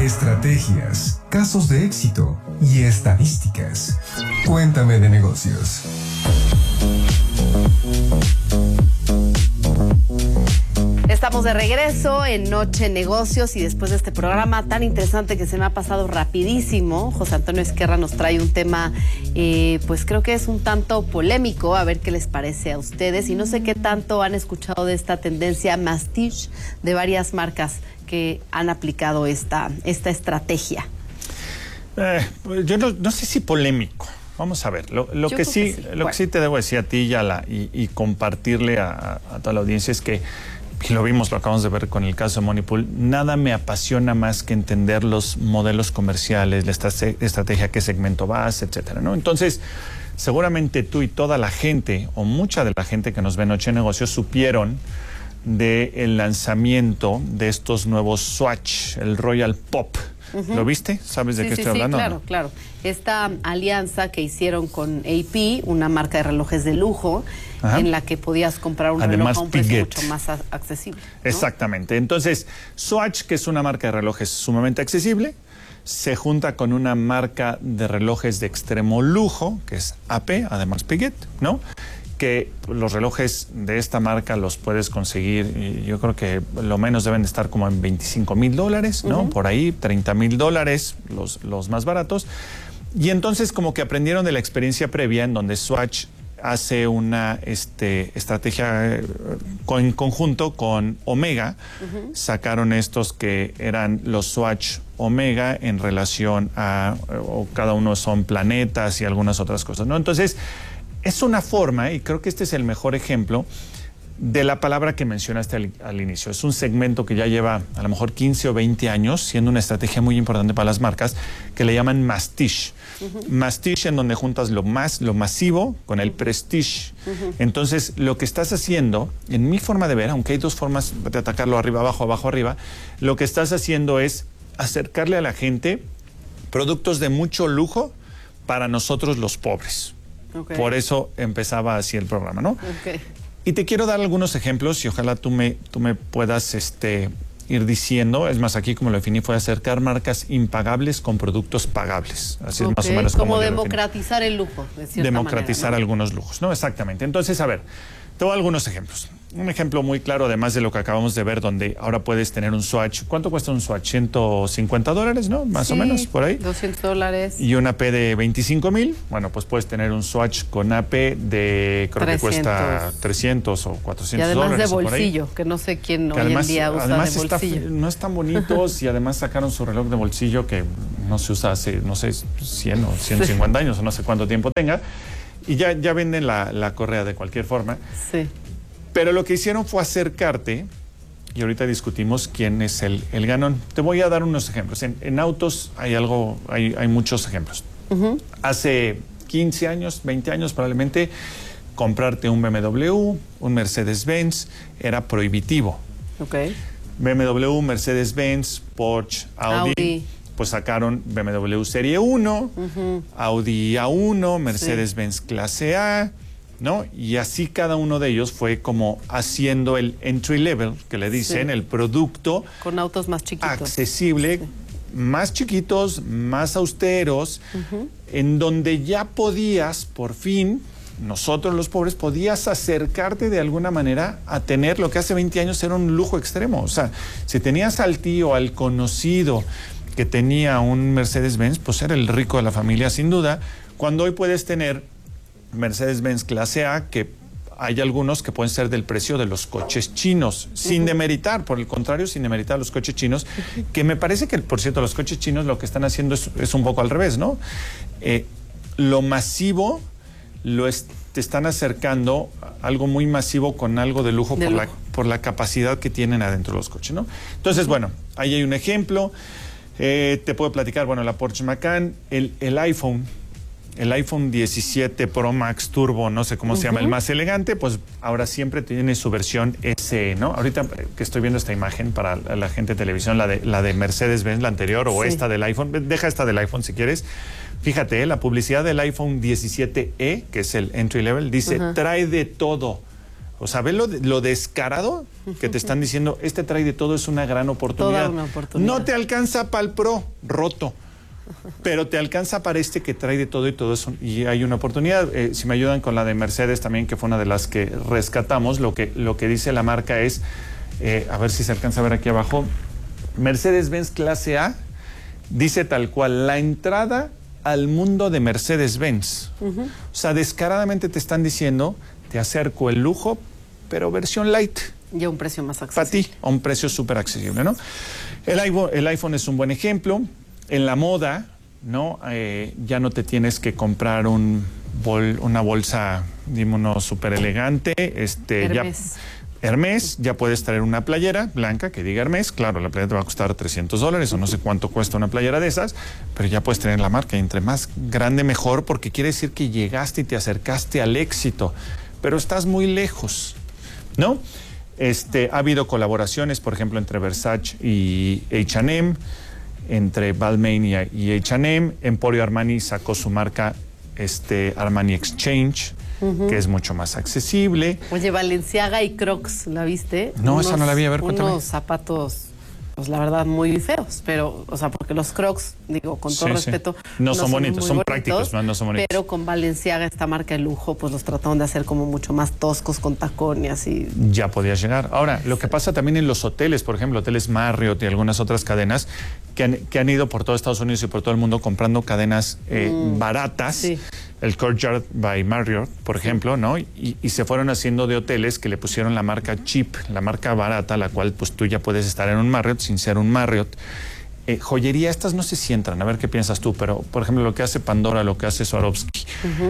estrategias, casos de éxito y estadísticas. Cuéntame de negocios. Estamos de regreso en Noche Negocios y después de este programa tan interesante que se me ha pasado rapidísimo, José Antonio Esquerra nos trae un tema, pues creo que es un tanto polémico, a ver qué les parece a ustedes y no sé qué tanto han escuchado de esta tendencia mastiche de varias marcas que han aplicado esta estrategia. Yo no sé si polémico. Vamos a ver, lo que sí te debo decir a ti y compartirle a toda la audiencia es que, y lo acabamos de ver con el caso de Moneypool, nada me apasiona más que entender los modelos comerciales, la estrategia, qué segmento vas, etcétera, ¿no? Entonces, seguramente tú y toda la gente, o mucha de la gente que nos ve en Noche de Negocios, supieron del lanzamiento de estos nuevos Swatch, el Royal Pop. ¿Lo viste? ¿Sabes de qué estoy hablando? Sí, claro, claro. Esta alianza que hicieron con AP, una marca de relojes de lujo, en la que podías comprar un reloj a un precio mucho más accesible, ¿no? Exactamente. Entonces, Swatch, que es una marca de relojes sumamente accesible, se junta con una marca de relojes de extremo lujo, que es AP, además Piguet, ¿no? Que los relojes de esta marca los puedes conseguir, y yo creo que lo menos deben de estar como en $25,000, ¿no? Por ahí, $30,000, los más baratos. Y entonces como que aprendieron de la experiencia previa en donde Swatch hace una estrategia en conjunto con Omega. Sacaron estos que eran los Swatch Omega en relación a, o cada uno son planetas y algunas otras cosas, ¿no? Entonces, es una forma, y creo que este es el mejor ejemplo, de la palabra que mencionaste al inicio. Es un segmento que ya lleva a lo mejor 15 o 20 años, siendo una estrategia muy importante para las marcas, que le llaman mastiche. Mastiche, en donde juntas lo masivo con el prestige. Entonces, lo que estás haciendo, en mi forma de ver, aunque hay dos formas de atacarlo, arriba, abajo, abajo, arriba, lo que estás haciendo es acercarle a la gente productos de mucho lujo para nosotros los pobres. Por eso empezaba así el programa, ¿no? Y te quiero dar algunos ejemplos y ojalá tú me puedas ir diciendo. Es más, aquí como lo definí fue acercar marcas impagables con productos pagables. Así es más o menos como democratizar el lujo, de cierta democratizar manera, ¿no? algunos lujos, ¿no? Exactamente. Entonces, a ver, te doy algunos ejemplos. Un ejemplo muy claro, además de lo que acabamos de ver, donde ahora puedes tener un Swatch. ¿Cuánto cuesta un Swatch? $150, ¿no? Más o menos, por ahí. $200. Y un AP de 25,000. Bueno, pues puedes tener un Swatch con AP de, creo 300. Que cuesta 300 o 400 y además dólares. De bolsillo, que no sé quién que hoy además, en día usa además de bolsillo. No están bonitos y además sacaron su reloj de bolsillo que no se usa hace, no sé, 100 o 150 años o no sé cuánto tiempo tenga. Y ya venden la correa de cualquier forma. Sí. Pero lo que hicieron fue acercarte, y ahorita discutimos quién es el ganón. Te voy a dar unos ejemplos. En autos hay muchos ejemplos. Hace 15 años, 20 años probablemente, comprarte un BMW, un Mercedes-Benz, era prohibitivo. BMW, Mercedes-Benz, Porsche, Audi. Pues sacaron BMW Serie 1, Audi A1, Mercedes-Benz Clase A, ¿no? Y así cada uno de ellos fue como haciendo el entry level, que le dicen, el producto con autos más chiquitos, accesible, más chiquitos, más austeros, en donde ya podías, por fin, nosotros los pobres, podías acercarte de alguna manera a tener lo que hace 20 años era un lujo extremo. O sea, si tenías al tío, al conocido que tenía un Mercedes-Benz, pues era el rico de la familia, sin duda, cuando hoy puedes tener Mercedes-Benz Clase A, que hay algunos que pueden ser del precio de los coches chinos, sin demeritar, por el contrario, sin demeritar los coches chinos, que me parece que, por cierto, los coches chinos lo que están haciendo es un poco al revés, ¿no? Lo masivo te están acercando a algo muy masivo con algo de lujo, por la capacidad que tienen adentro los coches, ¿no? Entonces, bueno, ahí hay un ejemplo. Te puedo platicar, bueno, la Porsche Macan, el iPhone 17 Pro Max Turbo, no sé cómo se llama, el más elegante, pues ahora siempre tiene su versión SE, ¿no? Ahorita que estoy viendo esta imagen para la gente de televisión, la de Mercedes-Benz, la anterior, o esta del iPhone, deja esta del iPhone si quieres. Fíjate, la publicidad del iPhone 17e, que es el entry level, dice, trae de todo. O sea, ve lo descarado que te están diciendo, este trae de todo, es una gran oportunidad. Toda una oportunidad. No te alcanza para el Pro, roto. Pero te alcanza para este que trae de todo y todo eso. Y hay una oportunidad. Si me ayudan con la de Mercedes también, que fue una de las que rescatamos, lo que dice la marca es, a ver si se alcanza a ver aquí abajo, Mercedes-Benz Clase A, dice tal cual, la entrada al mundo de Mercedes-Benz. O sea, descaradamente te están diciendo, te acerco el lujo, pero versión light. Y a un precio más accesible. Para ti, a un precio súper accesible, ¿no? El iPhone es un buen ejemplo. En la moda, ¿no? Ya no te tienes que comprar una bolsa, digamos, súper elegante. Hermes. Hermes, ya puedes traer una playera blanca que diga Hermes. Claro, la playera te va a costar $300 o no sé cuánto cuesta una playera de esas, pero ya puedes tener la marca. Y entre más grande, mejor, porque quiere decir que llegaste y te acercaste al éxito, pero estás muy lejos, ¿no? Ha habido colaboraciones, por ejemplo, entre Versace y H&M, entre Balmain y H&M. Emporio Armani sacó su marca Armani Exchange, que es mucho más accesible. Oye, Balenciaga y Crocs, ¿la viste? No, esa no la vi, a ver, cuéntame. Unos zapatos, pues la verdad, muy feos, pero, o sea, porque los Crocs, digo, con todo respeto, no son bonitos, son prácticos, no son bonitos. Pero con Balenciaga, esta marca de lujo, pues los trataron de hacer como mucho más toscos, con tacón y así. Ya podía llegar. Ahora, lo que pasa también en los hoteles, por ejemplo, hoteles Marriott y algunas otras cadenas, que han ido por todo Estados Unidos y por todo el mundo comprando cadenas baratas. Sí. El Courtyard by Marriott, por ejemplo, ¿no? Y se fueron haciendo de hoteles que le pusieron la marca cheap, la marca barata, la cual pues tú ya puedes estar en un Marriott sin ser un Marriott. Joyería, estas no sé si entran, a ver qué piensas tú, pero por ejemplo lo que hace Pandora, lo que hace Swarovski,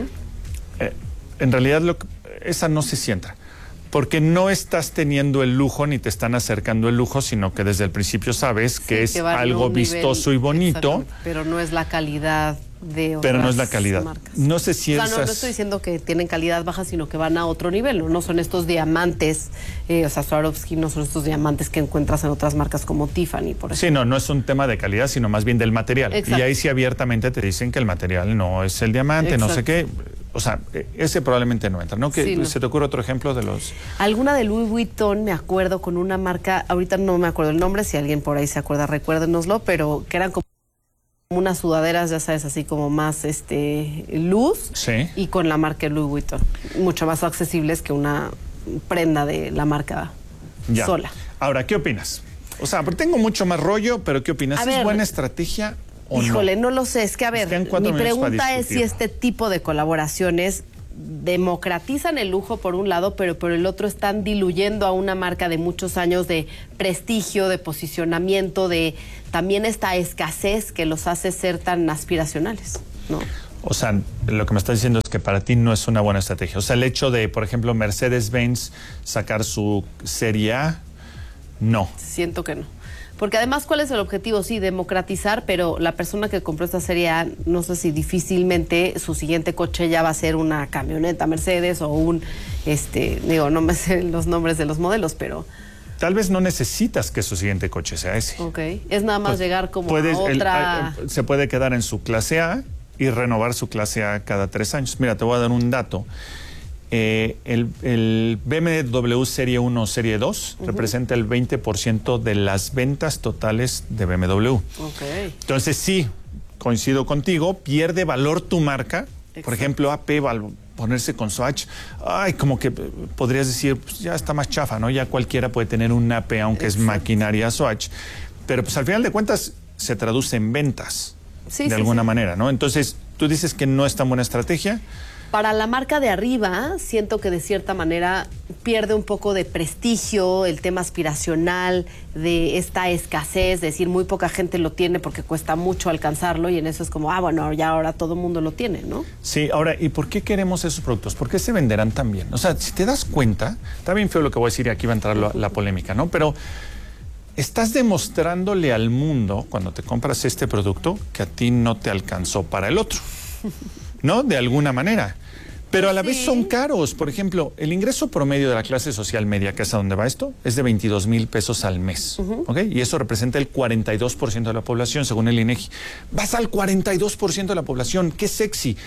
en realidad esa no sé si entra. Porque no estás teniendo el lujo ni te están acercando el lujo, sino que desde el principio sabes que es algo vistoso y bonito. Pero no es la calidad de otras Pero no es la calidad. Marcas. No sé si no estoy diciendo que tienen calidad baja, sino que van a otro nivel, ¿no? No son estos diamantes, o sea, Swarovski no son estos diamantes que encuentras en otras marcas como Tiffany, por ejemplo. Sí, no es un tema de calidad, sino más bien del material. Exacto. Y ahí sí abiertamente te dicen que el material no es el diamante, exacto, no sé qué. O sea, ese probablemente no entra, ¿no? Que sí, ¿se te ocurre otro ejemplo de los...? Alguna de Louis Vuitton, me acuerdo, con una marca, ahorita no me acuerdo el nombre, si alguien por ahí se acuerda, recuérdenoslo, pero que eran como unas sudaderas, ya sabes, así como más luz, sí, y con la marca Louis Vuitton, mucho más accesibles que una prenda de la marca sola. Ahora, ¿qué opinas? O sea, tengo mucho más rollo, pero ¿qué opinas? ¿Es buena estrategia o Híjole, no lo sé, es que a ver, mi pregunta es si este tipo de colaboraciones democratizan el lujo por un lado, pero por el otro están diluyendo a una marca de muchos años de prestigio, de posicionamiento, de también esta escasez que los hace ser tan aspiracionales, ¿no? O sea, lo que me estás diciendo es que para ti no es una buena estrategia. O sea, el hecho de, por ejemplo, Mercedes-Benz sacar su Serie A, no. Siento que no. Porque además, ¿cuál es el objetivo? Sí, democratizar, pero la persona que compró esta Serie A, no sé si difícilmente su siguiente coche ya va a ser una camioneta Mercedes o un, no me sé los nombres de los modelos, pero... Tal vez no necesitas que su siguiente coche sea ese. Ok, es nada más llegar como a otra... se puede quedar en su clase A y renovar su clase A cada 3 años. Mira, te voy a dar un dato. El BMW Serie 1 o Serie 2 representa el 20% de las ventas totales de BMW. Okay. Entonces sí, coincido contigo, pierde valor tu marca. Exacto. Por ejemplo, AP al ponerse con Swatch, como que podrías decir, pues ya está más chafa, ¿no? Ya cualquiera puede tener un AP, aunque Exacto. es maquinaria Swatch. Pero pues al final de cuentas se traduce en ventas, de alguna manera, ¿no? Entonces, tú dices que no es tan buena estrategia. Para la marca de arriba, siento que de cierta manera pierde un poco de prestigio, el tema aspiracional, de esta escasez, de decir muy poca gente lo tiene porque cuesta mucho alcanzarlo y en eso es como, bueno, ya ahora todo el mundo lo tiene, ¿no? Sí, ahora, ¿y por qué queremos esos productos? ¿Por qué se venderán tan bien? O sea, si te das cuenta, está bien feo lo que voy a decir y aquí va a entrar la polémica, ¿no? Pero estás demostrándole al mundo, cuando te compras este producto, que a ti no te alcanzó para el otro. ¿No? De alguna manera. Pero a la vez son caros. Por ejemplo, el ingreso promedio de la clase social media, que es a donde va esto, es de 22,000 pesos al mes. ¿Ok? Y eso representa el 42% de la población, según el INEGI. Vas al 42% de la población. ¡Qué sexy!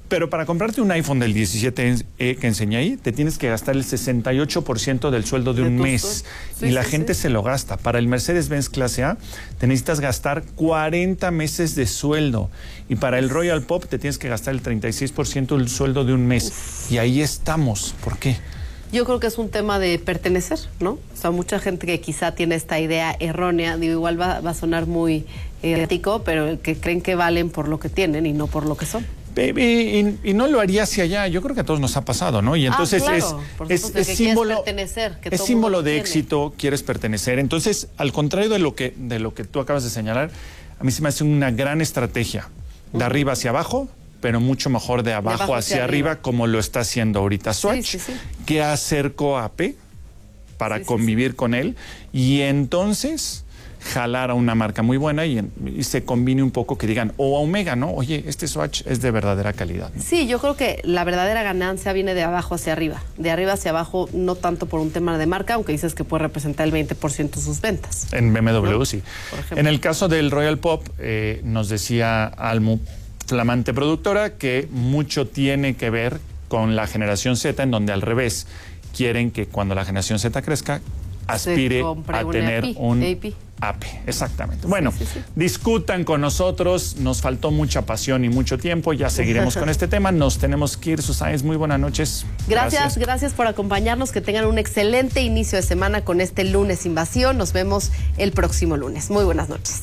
Pero para comprarte un iPhone del 17 que enseñé ahí, te tienes que gastar el 68% del sueldo de un mes. Sí, y la gente se lo gasta. Para el Mercedes-Benz Clase A, te necesitas gastar 40 meses de sueldo. Y para el Royal Pop, te tienes que gastar el 36% del sueldo de un mes. Uf. Y ahí estamos. ¿Por qué? Yo creo que es un tema de pertenecer, ¿no? O sea, mucha gente que quizá tiene esta idea errónea, digo, igual va a sonar muy ético, pero que creen que valen por lo que tienen y no por lo que son. Y no lo haría hacia allá. Yo creo que a todos nos ha pasado, ¿no? Y entonces claro, es símbolo, es símbolo de éxito, quieres pertenecer. Entonces, al contrario de lo que tú acabas de señalar, a mí se me hace una gran estrategia de arriba hacia abajo, pero mucho mejor de abajo hacia arriba, como lo está haciendo ahorita Swatch, que acercó a AP para convivir con él, y entonces jalar a una marca muy buena y se combine un poco, que digan, o a Omega, ¿no? Oye, este Swatch es de verdadera calidad, ¿no? Sí, yo creo que la verdadera ganancia viene de abajo hacia arriba. De arriba hacia abajo, no tanto por un tema de marca, aunque dices que puede representar el 20% de sus ventas. En BMW, ¿no? Sí. En el caso del Royal Pop, nos decía Almu, flamante productora, que mucho tiene que ver con la generación Z, en donde al revés, quieren que cuando la generación Z crezca, aspire a tener un AP. Exactamente. Bueno, discutan con nosotros, nos faltó mucha pasión y mucho tiempo, ya seguiremos con este tema, nos tenemos que ir. Susáez, muy buenas noches. Gracias por acompañarnos, que tengan un excelente inicio de semana con este lunes Invasión, nos vemos el próximo lunes. Muy buenas noches.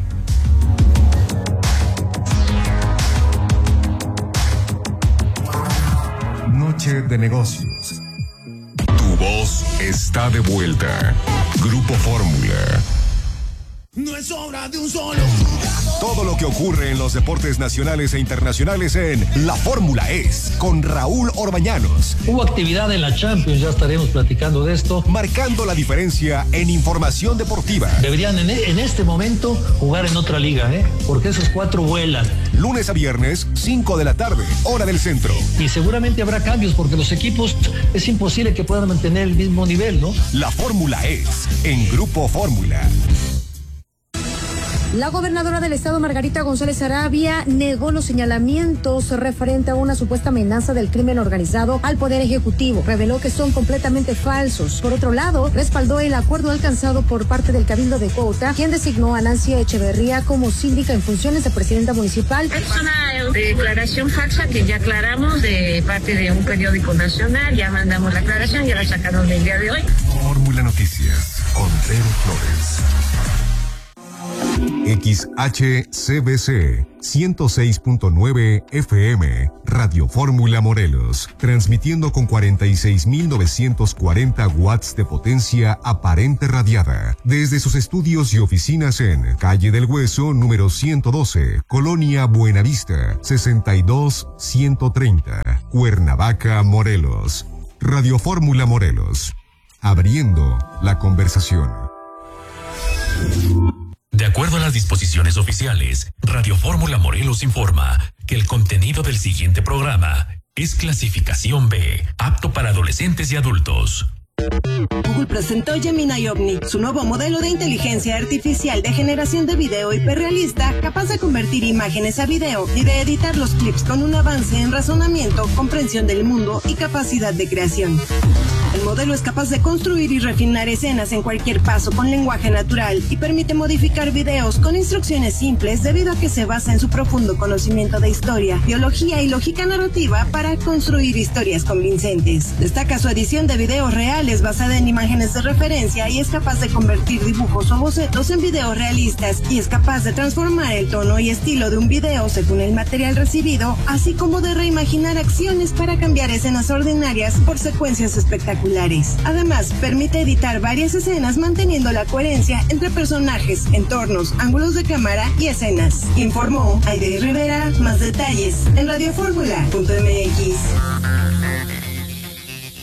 Noche de negocios. Tu voz está de vuelta. Grupo Fórmula. No es obra de un solo. Todo lo que ocurre en los deportes nacionales e internacionales en La Fórmula Es, con Raúl Orbañanos. Hubo actividad en la Champions, ya estaremos platicando de esto. Marcando la diferencia en información deportiva. Deberían en este momento jugar en otra liga, porque esos 4 vuelan. Lunes a viernes, 5 de la tarde, hora del centro. Y seguramente habrá cambios, porque los equipos es imposible que puedan mantener el mismo nivel, ¿no? La Fórmula Es, en Grupo Fórmula. La gobernadora del estado, Margarita González Arabia, negó los señalamientos referente a una supuesta amenaza del crimen organizado al Poder Ejecutivo. Reveló que son completamente falsos. Por otro lado, respaldó el acuerdo alcanzado por parte del Cabildo de Cuautla, quien designó a Nancy Echeverría como síndica en funciones de presidenta municipal. Es una declaración falsa que ya aclaramos de parte de un periódico nacional. Ya mandamos la aclaración, ya la sacaron el día de hoy. Fórmula Noticias, con Vero Flores. XHCBC 106.9 FM, Radio Fórmula Morelos, transmitiendo con 46.940 watts de potencia aparente radiada, desde sus estudios y oficinas en Calle del Hueso, número 112, Colonia Buenavista, 62130, Cuernavaca, Morelos. Radio Fórmula Morelos, abriendo la conversación. De acuerdo a las disposiciones oficiales, Radio Fórmula Morelos informa que el contenido del siguiente programa es clasificación B, apto para adolescentes y adultos. Google presentó Gemini Omni, su nuevo modelo de inteligencia artificial de generación de video hiperrealista, capaz de convertir imágenes a video y de editar los clips con un avance en razonamiento, comprensión del mundo y capacidad de creación. El modelo es capaz de construir y refinar escenas en cualquier paso con lenguaje natural y permite modificar videos con instrucciones simples debido a que se basa en su profundo conocimiento de historia, biología y lógica narrativa para construir historias convincentes. Destaca su edición de videos reales basada en imágenes de referencia y es capaz de convertir dibujos o bocetos en videos realistas y es capaz de transformar el tono y estilo de un video según el material recibido, así como de reimaginar acciones para cambiar escenas ordinarias por secuencias espectaculares. Además, permite editar varias escenas manteniendo la coherencia entre personajes, entornos, ángulos de cámara y escenas. Informó Aide Rivera. Más detalles en radioformula.mx.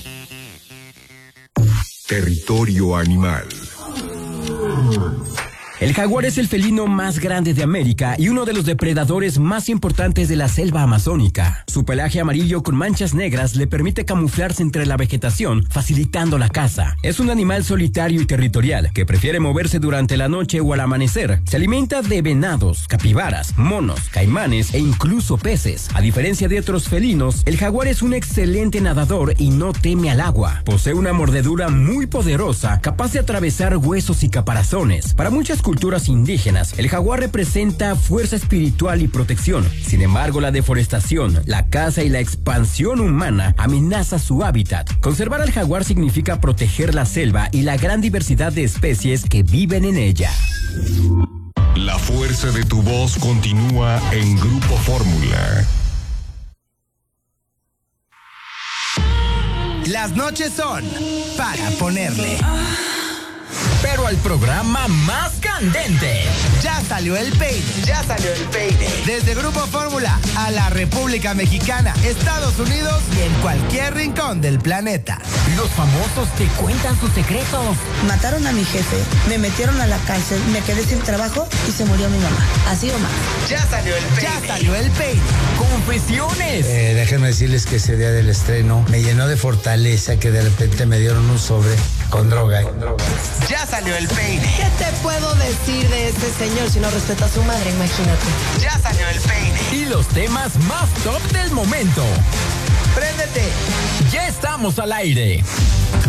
Territorio Animal. El jaguar es el felino más grande de América y uno de los depredadores más importantes de la selva amazónica. Su pelaje amarillo con manchas negras le permite camuflarse entre la vegetación, facilitando la caza. Es un animal solitario y territorial que prefiere moverse durante la noche o al amanecer. Se alimenta de venados, capibaras, monos, caimanes e incluso peces. A diferencia de otros felinos, el jaguar es un excelente nadador y no teme al agua. Posee una mordedura muy poderosa, capaz de atravesar huesos y caparazones. Para muchas culturas indígenas, el jaguar representa fuerza espiritual y protección. Sin embargo, la deforestación, la caza y la expansión humana amenaza su hábitat. Conservar al jaguar significa proteger la selva y la gran diversidad de especies que viven en ella. La fuerza de tu voz continúa en Grupo Fórmula. Las noches son para ponerle. Pero al programa más candente. Ya salió el peine. Ya salió el peine. Desde Grupo Fórmula a la República Mexicana, Estados Unidos y en cualquier rincón del planeta. Los famosos te cuentan sus secretos. Mataron a mi jefe, me metieron a la cárcel, me quedé sin trabajo y se murió mi mamá. Así o más. Ya salió el peine. Ya salió el peine. Confesiones. Déjenme decirles que ese día del estreno me llenó de fortaleza que de repente me dieron un sobre con droga. Ya salió el peine. ¿Qué te puedo decir de este señor si no respeta a su madre? Imagínate. Ya salió el peine. Y los temas más top del momento. ¡Préndete! Ya estamos al aire.